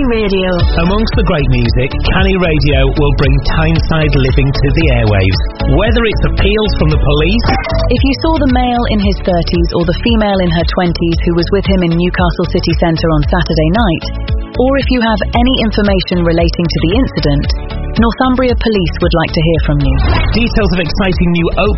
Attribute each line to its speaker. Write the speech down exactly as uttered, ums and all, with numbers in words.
Speaker 1: Radio.
Speaker 2: Amongst the great music, Canny Radio will bring Tyneside living to the airwaves. Whether it's appeals from the police...
Speaker 3: If you saw the male in his thirties or the female in her twenties who was with him in Newcastle city centre on Saturday night, or if you have any information relating to the incident, Northumbria Police would like to hear from you.
Speaker 2: Details of exciting new open